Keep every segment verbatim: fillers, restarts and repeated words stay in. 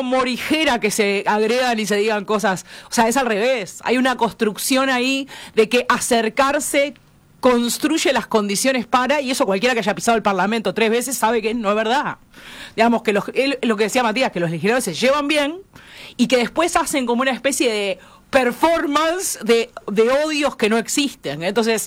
como morijera que se agredan y se digan cosas. O sea, es al revés. Hay una construcción ahí de que acercarse construye las condiciones para, y eso cualquiera que haya pisado el Parlamento tres veces sabe que no es verdad. Digamos que los, él, lo que decía Matías, que los legisladores se llevan bien y que después hacen como una especie de performance de, de odios que no existen. Entonces,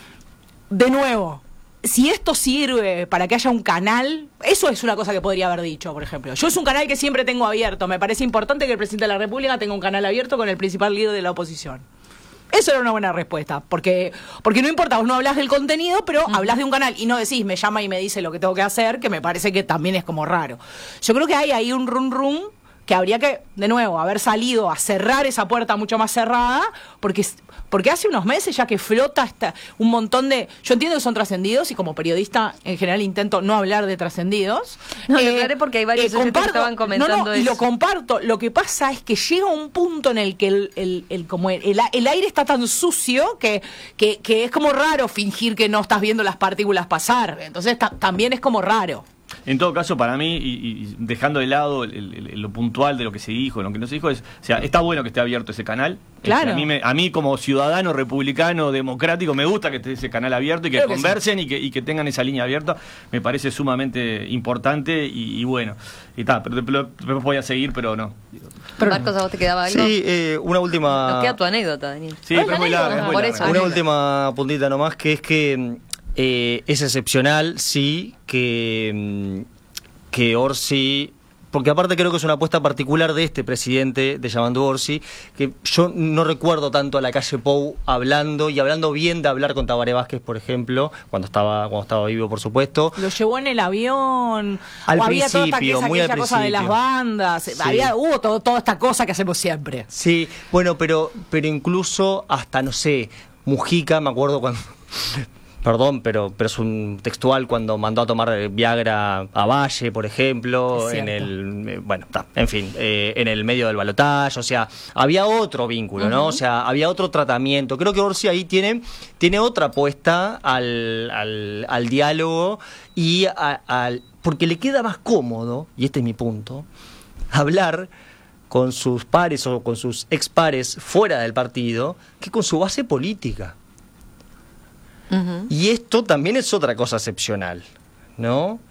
de nuevo, si esto sirve para que haya un canal, eso es una cosa que podría haber dicho, por ejemplo. Yo es un canal que siempre tengo abierto. Me parece importante que el presidente de la República tenga un canal abierto con el principal líder de la oposición. Eso era una buena respuesta, porque porque no importa, vos no hablas del contenido, pero uh-huh. hablas de un canal y no decís, me llama y me dice lo que tengo que hacer, que me parece que también es como raro. Yo creo que hay ahí un rum rum que habría que, de nuevo, haber salido a cerrar esa puerta mucho más cerrada, porque porque hace unos meses ya que flota hasta un montón de... Yo entiendo que son trascendidos y como periodista en general intento no hablar de trascendidos. No, eh, lo porque hay varios eh, comparto, que estaban comentando no, no, eso. Y lo comparto. Lo que pasa es que llega un punto en el que el, el, el, como el, el, el aire está tan sucio que, que, que es como raro fingir que no estás viendo las partículas pasar. Entonces ta, también es como raro. En todo caso, para mí, y, y dejando de lado el, el, lo puntual de lo que se dijo, lo que no se dijo, es, o sea, está bueno que esté abierto ese canal. Claro. Es, a, mí me, a mí como ciudadano republicano, democrático, me gusta que esté ese canal abierto y que Creo conversen que sí. y, que, y que tengan esa línea abierta. Me parece sumamente importante y, y bueno. Y está, pero después voy a seguir, pero no. Pero, Marcos, ¿a vos te quedaba algo? Sí, eh, una última... Nos queda tu anécdota, Daniel. Sí, pero es muy larga. Es muy Por larga. eso, Una anécdota. última puntita nomás, que es que eh, es excepcional, sí, que... que Orsi, porque aparte creo que es una apuesta particular de este presidente, de Yamandu Orsi, que yo no recuerdo tanto a la calle Pou hablando, y hablando bien de hablar con Tabaré Vázquez, por ejemplo, cuando estaba cuando estaba vivo, por supuesto. Lo llevó en el avión, al o había toda esta, principio, muy al aquella cosa de las principio. bandas, Sí. había, hubo todo, toda esta cosa que hacemos siempre. Sí, bueno, pero, pero incluso hasta, no sé, Mujica, me acuerdo cuando... Perdón, pero pero es un textual cuando mandó a tomar Viagra a Valle, por ejemplo, en el eh, bueno, ta, en fin, eh, en el medio del balotaje, o sea, había otro vínculo, ¿no? Uh-huh. O sea, había otro tratamiento. Creo que Orsi ahí tiene tiene otra apuesta al al, al diálogo y a, al porque le queda más cómodo, y este es mi punto, hablar con sus pares o con sus expares fuera del partido que con su base política. Uh-huh. Y esto también es otra cosa excepcional, ¿no?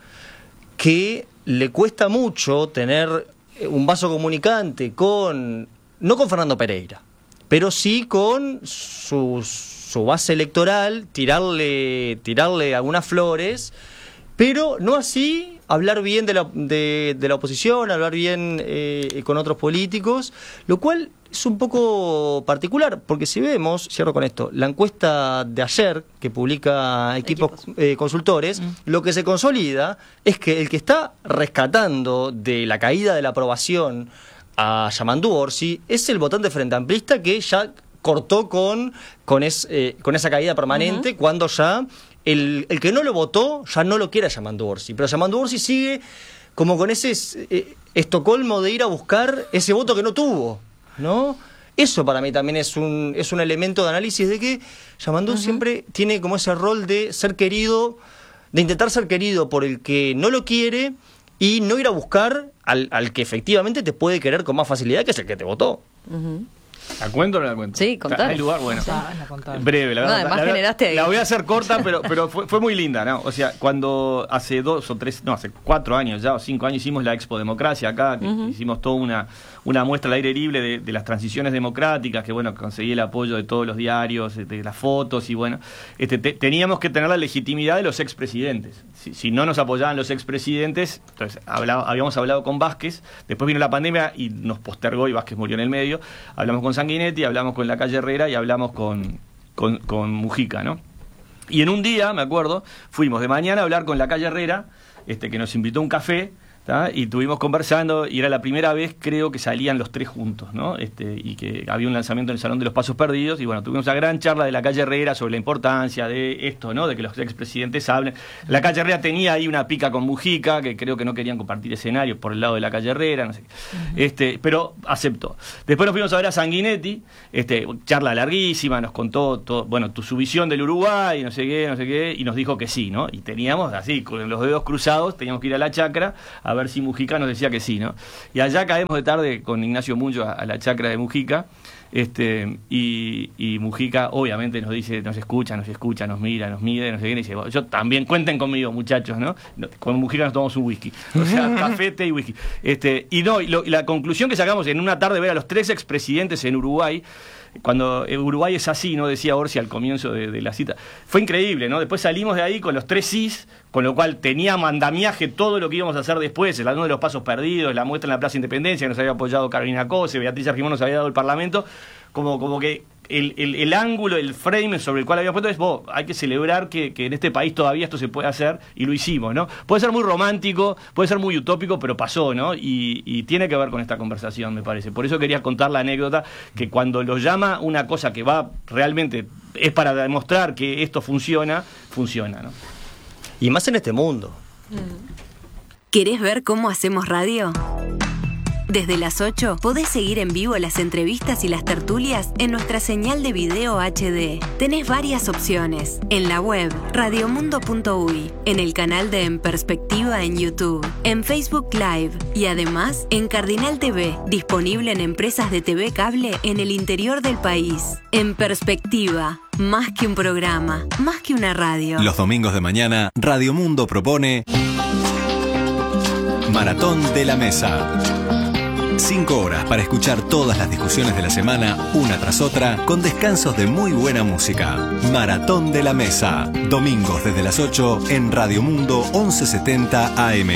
Que le cuesta mucho tener un vaso comunicante con, no con Fernando Pereira, pero sí con su, su base electoral, tirarle, tirarle algunas flores, pero no así hablar bien de la, de, de la oposición, hablar bien eh, con otros políticos, lo cual es un poco particular, porque si vemos, cierro con esto, la encuesta de ayer que publica Equipos, Equipos. Eh, Consultores, mm. lo que se consolida es que el que está rescatando de la caída de la aprobación a Yamandu Orsi es el votante frente amplista que ya cortó con, con, es, eh, con esa caída permanente, uh-huh. cuando ya el, el que no lo votó ya no lo quiere a Yamandu Orsi, pero Yamandu Orsi sigue como con ese eh, Estocolmo de ir a buscar ese voto que no tuvo, ¿no? Eso para mí también es un es un elemento de análisis de que Yamandu uh-huh. siempre tiene como ese rol de ser querido, de intentar ser querido por el que no lo quiere y no ir a buscar al, al que efectivamente te puede querer con más facilidad, que es el que te votó. Uh-huh. ¿La cuento o no la cuento? Sí, contar. ¿Hay lugar? Bueno, Ya, breve. La, no, la, además la, generaste... la voy a hacer corta, pero pero fue, fue muy linda, ¿no? O sea, cuando hace dos o tres, no, hace cuatro años ya, o cinco años, hicimos la Expo Democracia acá, que uh-huh. hicimos toda una, una muestra al aire libre de, de las transiciones democráticas, que bueno, conseguí el apoyo de todos los diarios, de las fotos, y bueno, este, te, teníamos que tener la legitimidad de los expresidentes. Si, si no nos apoyaban los expresidentes, entonces hablaba, habíamos hablado con Vázquez, después vino la pandemia y nos postergó y Vázquez murió en el medio, hablamos con Sanguinetti, hablamos con la calle Herrera y hablamos con, con, con Mujica, ¿no? Y en un día, me acuerdo, fuimos de mañana a hablar con la calle Herrera, este, que nos invitó a un café, ¿tá? Y estuvimos conversando, y era la primera vez, creo, que salían los tres juntos, ¿no? Este, y que había un lanzamiento en el Salón de los Pasos Perdidos, y bueno, tuvimos una gran charla de la calle Herrera sobre la importancia de esto, ¿no? De que los expresidentes hablen. La calle Herrera tenía ahí una pica con Mujica, que creo que no querían compartir escenario por el lado de la calle Herrera, no sé qué. Uh-huh. Este, pero aceptó. Después nos fuimos a ver a Sanguinetti, este, charla larguísima, nos contó todo, bueno, tu, su visión del Uruguay, no sé qué, no sé qué, y nos dijo que sí, ¿no? Y teníamos así, con los dedos cruzados, teníamos que ir a la chacra a a ver si Mujica nos decía que sí, ¿no? Y allá caemos de tarde con Ignacio Muncho a, a la chacra de Mujica, este, y, y Mujica obviamente nos dice, nos escucha, nos escucha, nos mira, nos mide, nos sé qué, y dice, yo también, cuenten conmigo, muchachos, ¿no? Con Mujica nos tomamos un whisky, o sea, café, té y whisky. Este, y no, y, lo, y la conclusión que sacamos en una tarde ver a los tres expresidentes en Uruguay, cuando Uruguay es así, ¿no? Decía Orsi al comienzo de, de la cita. Fue increíble, ¿no? Después salimos de ahí con los tres sís, con lo cual tenía mandamiaje todo lo que íbamos a hacer después, el uno de los pasos perdidos, la muestra en la Plaza Independencia, que nos había apoyado Carolina Cose, Beatriz Argimón nos había dado el Parlamento, como, como que el, el, el ángulo, el frame sobre el cual habíamos puesto es, vos, hay que celebrar que, que en este país todavía esto se puede hacer, y lo hicimos, ¿no? Puede ser muy romántico, puede ser muy utópico, pero pasó, ¿no? Y, y tiene que ver con esta conversación, me parece. Por eso quería contar la anécdota, que cuando lo llama una cosa que va realmente, es para demostrar que esto funciona, funciona, ¿no? Y más en este mundo. ¿Querés ver cómo hacemos radio? Desde las ocho podés seguir en vivo las entrevistas y las tertulias en nuestra señal de video H D. Tenés varias opciones. En la web radiomundo punto uy, en el canal de En Perspectiva en YouTube, en Facebook Live y además en Cardinal T V, disponible en empresas de T V cable en el interior del país. En Perspectiva, más que un programa, más que una radio. Los domingos de mañana, Radio Mundo propone Maratón de la Mesa. Cinco horas para escuchar todas las discusiones de la semana, una tras otra, con descansos de muy buena música. Maratón de la Mesa. Domingos desde las ocho en Radio Mundo once setenta A M.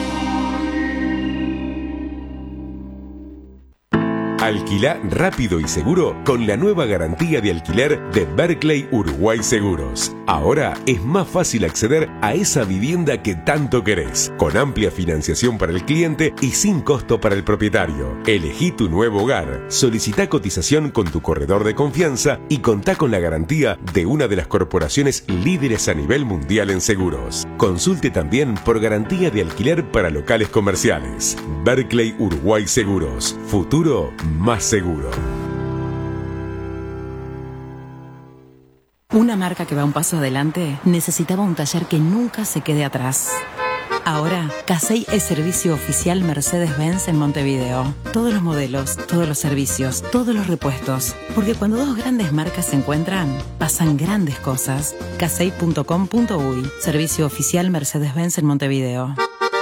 Alquilá rápido y seguro con la nueva garantía de alquiler de Berkeley Uruguay Seguros. Ahora es más fácil acceder a esa vivienda que tanto querés, con amplia financiación para el cliente y sin costo para el propietario. Elegí tu nuevo hogar, solicitá cotización con tu corredor de confianza y contá con la garantía de una de las corporaciones líderes a nivel mundial en seguros. Consulte también por garantía de alquiler para locales comerciales. Berkeley Uruguay Seguros. Futuro más seguro. Una marca que va un paso adelante necesitaba un taller que nunca se quede atrás. Ahora, Casey es servicio oficial Mercedes-Benz en Montevideo. Todos los modelos, todos los servicios, todos los repuestos. Porque cuando dos grandes marcas se encuentran, pasan grandes cosas. casey punto com punto uy, servicio oficial Mercedes-Benz en Montevideo.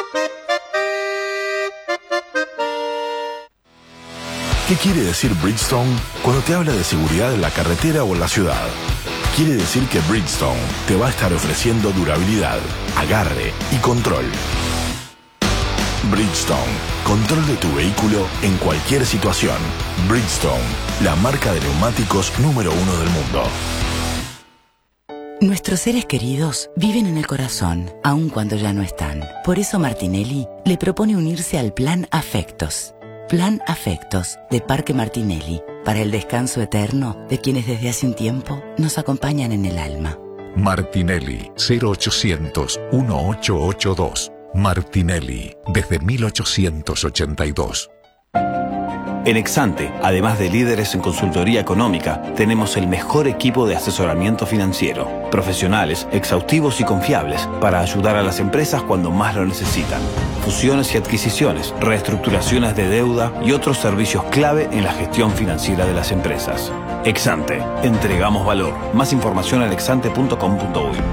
¿Qué quiere decir Bridgestone cuando te habla de seguridad en la carretera o en la ciudad? Quiere decir que Bridgestone te va a estar ofreciendo durabilidad, agarre y control. Bridgestone, control de tu vehículo en cualquier situación. Bridgestone, la marca de neumáticos número uno del mundo. Nuestros seres queridos viven en el corazón, aun cuando ya no están. Por eso Martinelli le propone unirse al Plan Afectos. Plan Afectos de Parque Martinelli, para el descanso eterno de quienes desde hace un tiempo nos acompañan en el alma. Martinelli, cero ochocientos, dieciocho ochenta y dos. Martinelli, desde mil ochocientos ochenta y dos. En Exante, además de líderes en consultoría económica, tenemos el mejor equipo de asesoramiento financiero. Profesionales, exhaustivos y confiables para ayudar a las empresas cuando más lo necesitan. Fusiones y adquisiciones, reestructuraciones de deuda y otros servicios clave en la gestión financiera de las empresas. Exante, entregamos valor. Más información en exante punto com punto uy.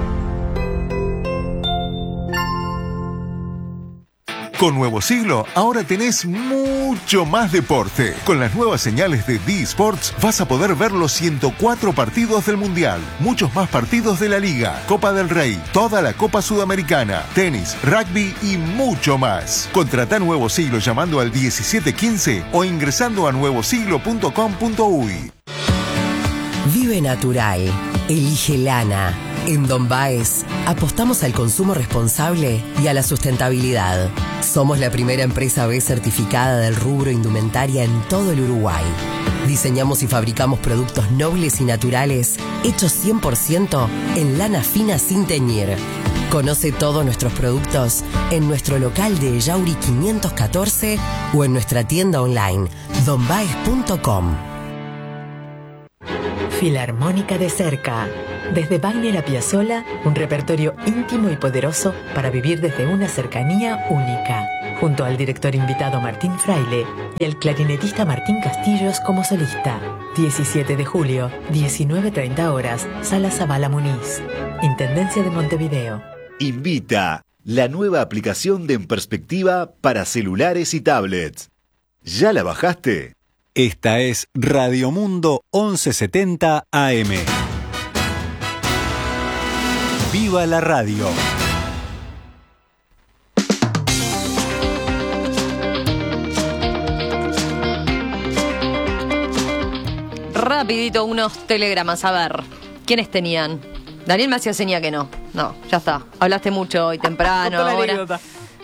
Con Nuevo Siglo, ahora tenés mucho más deporte. Con las nuevas señales de D-Sports vas a poder ver los ciento cuatro partidos del Mundial, muchos más partidos de la Liga, Copa del Rey, toda la Copa Sudamericana, tenis, rugby y mucho más. Contratá Nuevo Siglo llamando al diecisiete quince o ingresando a nuevo siglo punto com punto uy. Vive natural. Elige lana. En Don Baez apostamos al consumo responsable y a la sustentabilidad. Somos la primera empresa B certificada del rubro indumentaria en todo el Uruguay. Diseñamos y fabricamos productos nobles y naturales hechos cien por ciento en lana fina sin teñir. Conoce todos nuestros productos en nuestro local de Yauri quinientos catorce o en nuestra tienda online don baez punto com. Filarmónica de Cerca. Desde Wagner a Piazzolla, un repertorio íntimo y poderoso para vivir desde una cercanía única. Junto al director invitado Martín Fraile y el clarinetista Martín Castillos como solista. diecisiete de julio, diecinueve treinta horas, Sala Zabala Muniz. Intendencia de Montevideo. Invita, la nueva aplicación de En Perspectiva para celulares y tablets. ¿Ya la bajaste? Esta es Radio Mundo once setenta A M. ¡Viva la radio! Rapidito unos telegramas, a ver. ¿Quiénes tenían? Daniel me hacía seña que no. No, ya está. Hablaste mucho hoy temprano. Contó la Ahora. anécdota.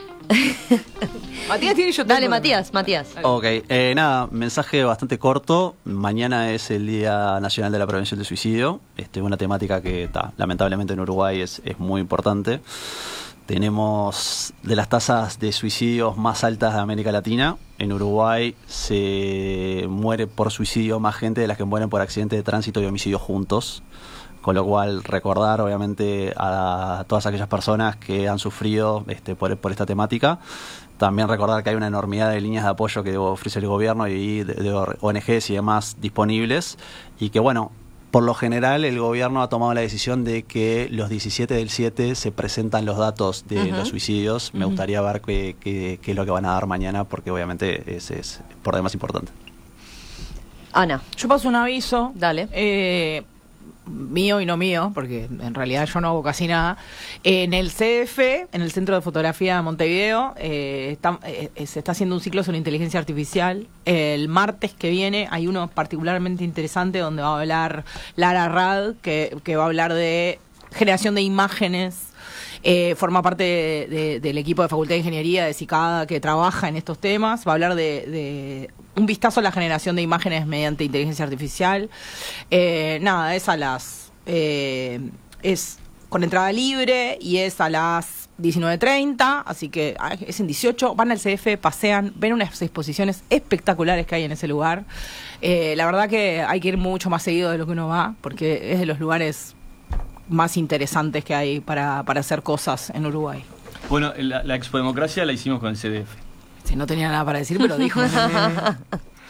Matías tiene y yo tengo. Dale, Matías, Matías. Ok, eh, nada, mensaje bastante corto. Mañana es el Día Nacional de la Prevención del Suicidio. Este, una temática que ta, lamentablemente en Uruguay es, es muy importante. Tenemos de las tasas de suicidios más altas de América Latina. En Uruguay se muere por suicidio más gente de las que mueren por accidente de tránsito y homicidio juntos. Con lo cual, recordar, obviamente, a todas aquellas personas que han sufrido este, por, por esta temática. También recordar que hay una enormidad de líneas de apoyo que ofrece el gobierno y de, de O N Ges y demás disponibles. Y que, bueno, por lo general, el gobierno ha tomado la decisión de que los diecisiete del siete se presentan los datos de uh-huh. los suicidios. Me uh-huh. gustaría ver qué, qué, qué es lo que van a dar mañana, porque obviamente es, es por demás importante. Ana. Yo paso un aviso. Dale. Eh... mío y no mío, porque en realidad yo no hago casi nada. En el C F, en el Centro de Fotografía de Montevideo, eh, está, eh, se está haciendo un ciclo sobre inteligencia artificial. El martes que viene hay uno particularmente interesante donde va a hablar Lara Rad, que, que va a hablar de generación de imágenes. Eh, forma parte de, de, del equipo de Facultad de Ingeniería de Cicada que trabaja en estos temas. Va a hablar de, de un vistazo a la generación de imágenes mediante inteligencia artificial. Eh, nada, es a las... Eh, es con entrada libre y es a las diecinueve treinta, así que es en dieciocho. Van al C F, pasean, ven unas exposiciones espectaculares que hay en ese lugar. Eh, la verdad que hay que ir mucho más seguido de lo que uno va, porque es de los lugares más interesantes que hay para, para hacer cosas en Uruguay. Bueno, la, la Expo Democracia la hicimos con el C D F. Sí, no tenía nada para decir, pero dijo.